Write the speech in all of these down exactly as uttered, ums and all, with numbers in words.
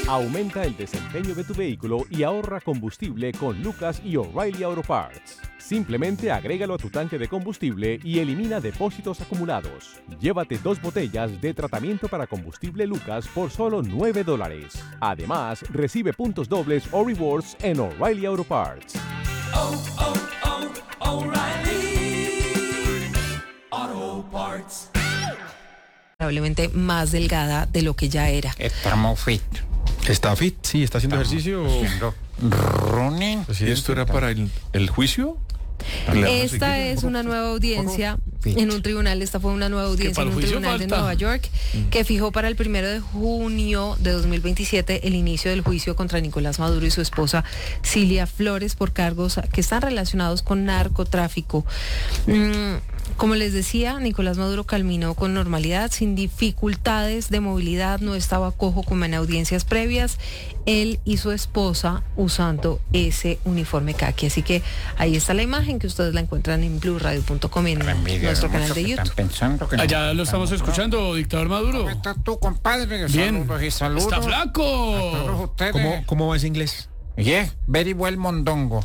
Aumenta el desempeño de tu vehículo y ahorra combustible con Lucas y O'Reilly Auto Parts. Simplemente agrégalo a tu tanque de combustible y elimina depósitos acumulados. Llévate dos botellas de tratamiento para combustible Lucas por solo nueve dólares. Además, recibe puntos dobles o rewards en O'Reilly Auto Parts. Oh, oh, oh, O'Reilly Auto Parts. Probablemente más delgada de lo que ya era. Estamos fit. ¿Está fit? Sí, está haciendo Estamos ejercicio. haciendo running. Pues, ¿y esto era para el, el juicio? Esta es una nueva audiencia en un tribunal, esta fue una nueva audiencia en un tribunal de Nueva York que fijó para el primero de junio de dos mil veintisiete el inicio del juicio contra Nicolás Maduro y su esposa Cilia Flores por cargos que están relacionados con narcotráfico. Mm, como les decía, Nicolás Maduro caminó con normalidad, sin dificultades de movilidad, no estaba cojo como en audiencias previas, él y su esposa usando ese uniforme caqui. Así que ahí está la imagen que ustedes la encuentran en blue radio punto com y en nuestro canal de YouTube. Allá lo estamos escuchando, dictador Maduro. ¿Cómo estás tú, compadre? Bien. Saludos y saludos. ¡Está A todos flaco! ustedes. ¿Cómo, ¿Cómo va ese inglés? Yeah, very well mondongo.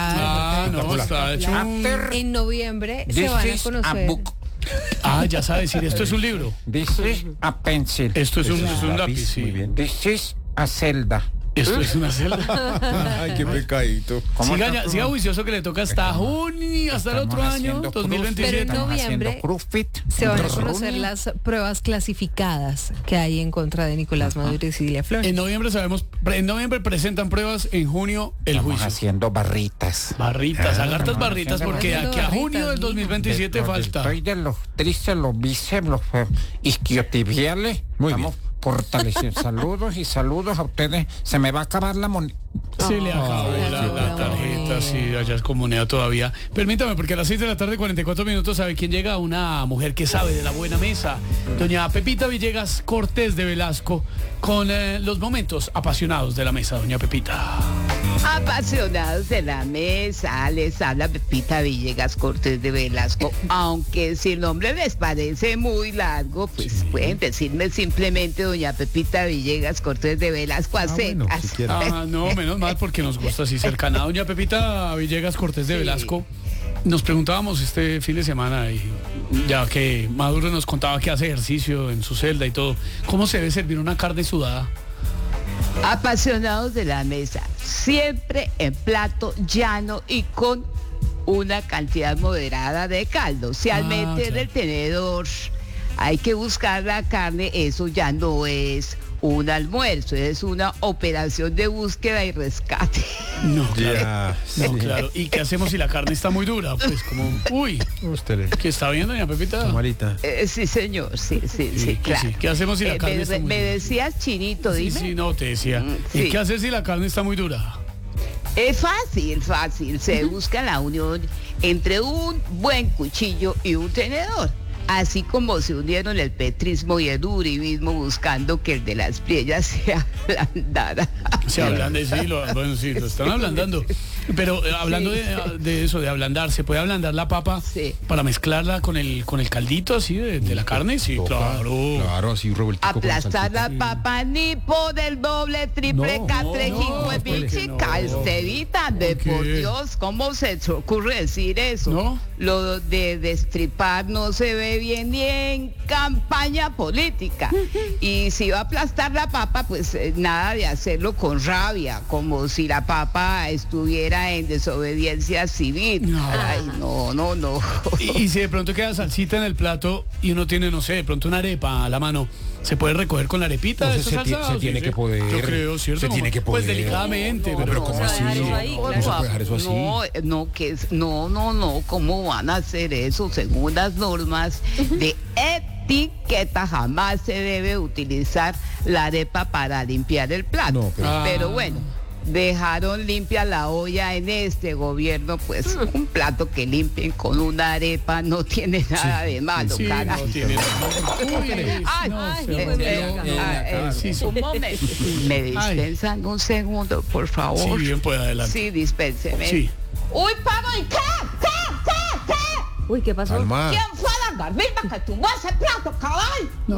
Ah, no, está hecho un... En noviembre This se van a is a conocer. book. Ah, ya sabe decir, esto es un libro. This is a pencil. Esto es un, es un lápiz, sí. Muy bien. This is a celda. Esto es una celda. Ay, qué pecadito. ¿Cómo Siga, está ya- tú? siga juicioso que le toca hasta junio, hasta el otro Estamos año, haciendo dos mil veintisiete. Pero en Estamos haciendo noviembre CrossFit. Se van a Running. conocer las pruebas clasificadas que hay en contra de Nicolás Maduro y Cilia Flores. En noviembre sabemos, en noviembre presentan pruebas, en junio el Estamos juicio. haciendo barritas. Barritas, agartas estamos barritas, haciendo porque barritas. aquí a junio del dos mil veintisiete Los falta. deltoides, los tríceps, los bíceps, los eh, isquiotibiales. Muy Estamos fortaleciendo. Saludos y saludos a ustedes. Se me va a acabar la moneda. Se le acabó se le la, acabó la la tarjeta, moneda. sí, allá es comunidad todavía. Permítame, porque a las seis de la tarde, cuarenta y cuatro minutos, ¿sabe quién llega? Una mujer que sabe de la buena mesa. Doña Pepita Villegas Cortés de Velasco, con eh, los momentos apasionados de la mesa, doña Pepita. Apasionados de la mesa, les habla Pepita Villegas Cortés de Velasco. Aunque si el nombre les parece muy largo, pues Sí. pueden decirme simplemente doña Pepita Villegas Cortés de Velasco a Ah, bueno, secas. si quiere. Ah, no, menos mal, porque nos gusta así cercana. Doña Pepita Villegas Cortés de Sí. Velasco, nos preguntábamos este fin de semana, y ya que Maduro nos contaba que hace ejercicio en su celda y todo, ¿cómo se debe servir una carne sudada? Apasionados de la mesa, siempre en plato llano y con una cantidad moderada de caldo. Si al Ah, meter claro. el tenedor hay que buscar la carne, eso ya no es un almuerzo, es una operación de búsqueda y rescate. No, claro. Ya, No, sí. claro. ¿Y qué hacemos si la carne está muy dura? Pues como, uy, Usted le... ¿qué está bien, doña Pepita? Malita. Eh, sí, señor, sí, sí, Sí, sí, que claro. sí. ¿Qué hacemos si la Eh, carne me, está muy me dura? decías, Chinito, Sí, dime. sí, no, te decía. Mm, ¿Y sí. qué hacer si la carne está muy dura? Es fácil, fácil. Se busca la unión entre un buen cuchillo y un tenedor. Así como se unieron el petrismo y el uribismo buscando que el de las priellas se ablandara. Se ablanda, sí, lo, bueno, sí, lo están ablandando. Pero eh, hablando Sí. de, de eso, de ablandar, ¿se puede ablandar la papa Sí. para mezclarla con el con el caldito así de, de la carne? Sí, Toca, claro. Claro, así revueltico con Aplastar la salsita. papa ni por el doble, triple, No, catre, no, jingo, no, bichi, no. calcerita, de ¿Por qué? por Dios, ¿cómo se te ocurre decir eso? ¿No? Lo de destripar no se ve bien ni en campaña política. Y si va a aplastar la papa, pues eh, nada de hacerlo con rabia, como si la papa estuviera en desobediencia civil. No. Ay, no, no, no. Y, y si de pronto queda salsita en el plato y uno tiene, no sé, de pronto una arepa a la mano, ¿se puede recoger con la arepita de Entonces esa se salsa? ti- se ¿O tiene sí, que sí? poder. Yo creo, ¿cierto? Se tiene que Pues poder. delicadamente, No, pero... pero ¿cómo o sea, así? dejarlo ahí, No claro. se puede dejar eso así. No, no, que es, no, no, no, ¿cómo van a hacer eso? Según las normas de etiqueta, jamás se debe utilizar la arepa para limpiar el plato. No, pero- Ah. Pero bueno, dejaron limpia la olla en este gobierno, pues un plato que limpien con una arepa no tiene nada de malo, Sí, cara. no tiene... Uy, Ay, no, ay, se eh, rompió. eh, No, ah, eh, sí, sí. un momento. ¿Me dispensan un segundo, por favor? Sí, bien, pues adelante. Sí, dispénseme. Sí. Uy, Pablo, ¿y qué? ¿Qué? ¿Qué? ¿Qué? Uy, ¿qué pasó? Calma. ¿Quién fue la garbita que tumbó ese plato, caballo?